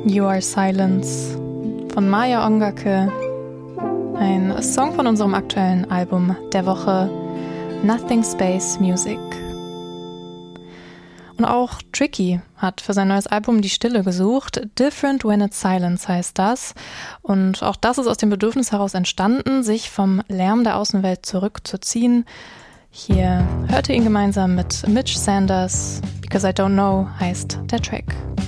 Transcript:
You Are Silence von Maya Ongake, ein Song von unserem aktuellen Album der Woche Nothing Space Music. Und auch Tricky hat für sein neues Album die Stille gesucht. Different When It's Silence heißt das. Und auch das ist aus dem Bedürfnis heraus entstanden, sich vom Lärm der Außenwelt zurückzuziehen. Hier hört ihr ihn gemeinsam mit Mitch Sanders. Because I Don't Know heißt der Track.